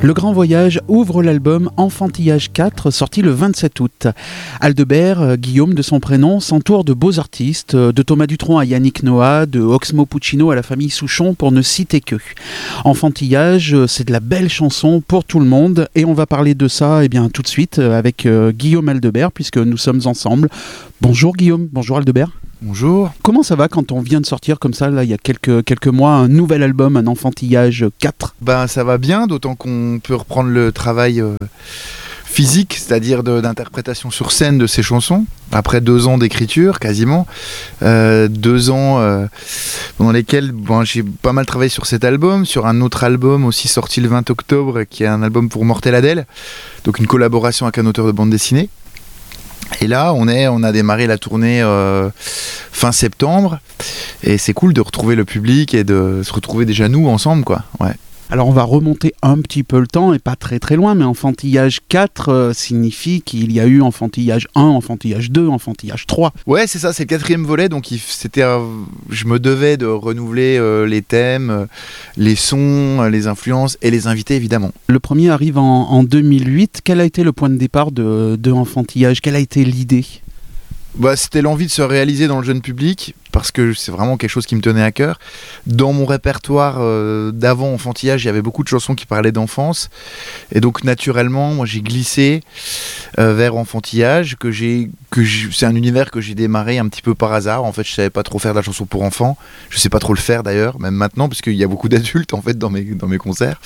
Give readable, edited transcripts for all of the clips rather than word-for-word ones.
Le Grand Voyage ouvre l'album Enfantillage 4, sorti le 27 août. Aldebert, Guillaume de son prénom, s'entoure de beaux artistes, de Thomas Dutronc à Yannick Noah, de Oxmo Puccino à la famille Souchon, pour ne citer que. Enfantillage, c'est de la belle chanson pour tout le monde, et on va parler de ça tout de suite avec Guillaume Aldebert, puisque nous sommes ensemble. Bonjour Guillaume, bonjour Aldebert. Bonjour. Comment ça va quand on vient de sortir comme ça, là, il y a quelques mois, un nouvel album, un Enfantillage 4 ? Ça va bien, d'autant qu'on peut reprendre le travail physique, c'est-à-dire d'interprétation sur scène de ces chansons, après 2 ans d'écriture, quasiment. 2 ans pendant lesquels j'ai pas mal travaillé sur cet album, sur un autre album aussi sorti le 20 octobre, qui est un album pour Mortel Adèle, donc une collaboration avec un auteur de bande dessinée. Et là, on a démarré la tournée fin septembre, et c'est cool de retrouver le public et de se retrouver déjà nous ensemble, quoi. Ouais. Alors on va remonter un petit peu le temps, et pas très très loin, mais Enfantillage 4 signifie qu'il y a eu Enfantillage 1, Enfantillage 2, Enfantillage 3. Ouais, c'est ça, c'est le 4e volet, donc je me devais de renouveler les thèmes, les sons, les influences et les invités évidemment. Le premier arrive en 2008. Quel a été le point de départ de Enfantillage ? Quelle a été l'idée ? C'était l'envie de se réaliser dans le jeune public, parce que c'est vraiment quelque chose qui me tenait à cœur. Dans mon répertoire d'avant Enfantillage, il y avait beaucoup de chansons qui parlaient d'enfance, et donc naturellement, moi j'ai glissé vers Enfantillage, c'est un univers que j'ai démarré un petit peu par hasard. En fait, je savais pas trop faire de la chanson pour enfants, je sais pas trop le faire d'ailleurs, même maintenant, parce qu'il y a beaucoup d'adultes en fait dans mes concerts.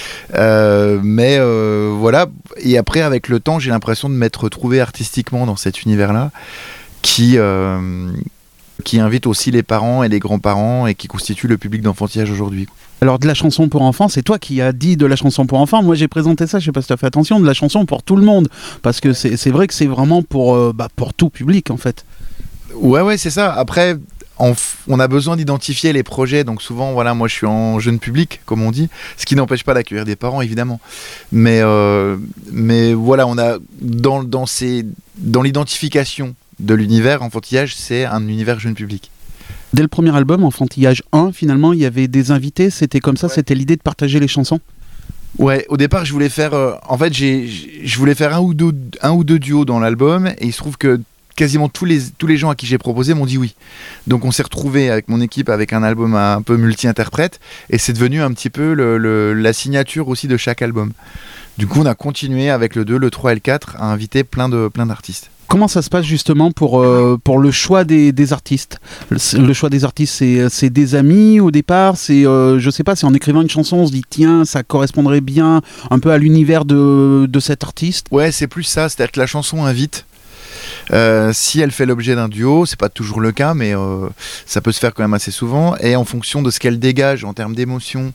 Voilà, et après avec le temps, j'ai l'impression de m'être retrouvé artistiquement dans cet univers-là, qui invite aussi les parents et les grands-parents et qui constitue le public d'Enfantillage aujourd'hui. Alors de la chanson pour enfants, c'est toi qui as dit de la chanson pour enfants. Moi j'ai présenté ça, je sais pas si tu as fait attention, de la chanson pour tout le monde, parce que c'est vrai que c'est vraiment pour tout public en fait. Ouais, c'est ça. Après, on a besoin d'identifier les projets, donc souvent, voilà, moi je suis en jeune public, comme on dit, ce qui n'empêche pas d'accueillir des parents, évidemment. Mais voilà, on a dans l'identification de l'univers, Enfantillage, c'est un univers jeune public. Dès le premier album, Enfantillage 1, finalement, il y avait des invités, c'était comme ça, ouais. C'était l'idée de partager les chansons ? Ouais, au départ, je voulais faire... je voulais faire un ou deux duos dans l'album, et il se trouve que quasiment tous les gens à qui j'ai proposé m'ont dit oui. Donc on s'est retrouvé avec mon équipe avec un album un peu multi-interprète, et c'est devenu un petit peu la signature aussi de chaque album. Du coup, on a continué avec le 2, le 3 et le 4 à inviter plein d'artistes. Comment ça se passe justement pour le choix des artistes ? Le choix des artistes, c'est des amis au départ, je sais pas, c'est en écrivant une chanson, on se dit tiens, ça correspondrait bien un peu à l'univers de cet artiste ? Ouais, c'est plus ça, c'est-à-dire que la chanson invite. Si elle fait l'objet d'un duo, c'est pas toujours le cas, mais ça peut se faire quand même assez souvent, et en fonction de ce qu'elle dégage en termes d'émotion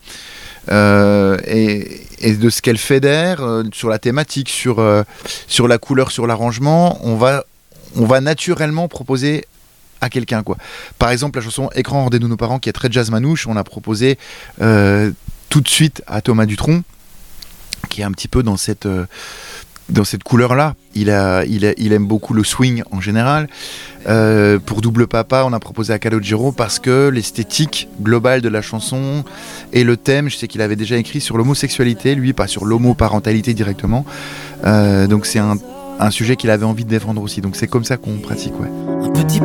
et de ce qu'elle fédère sur la thématique, sur la couleur, sur l'arrangement, on va naturellement proposer à quelqu'un, quoi. Par exemple, la chanson Écran, rendez-nous nos parents, qui est très jazz manouche, on a proposé tout de suite à Thomas Dutronc, qui est un petit peu dans cette couleur-là. Il aime beaucoup le swing en général. Pour Double Papa, on a proposé à Calogero parce que l'esthétique globale de la chanson et le thème, je sais qu'il avait déjà écrit sur l'homosexualité, lui, pas sur l'homoparentalité directement. Donc c'est un sujet qu'il avait envie de défendre aussi. Donc c'est comme ça qu'on pratique, ouais. Un petit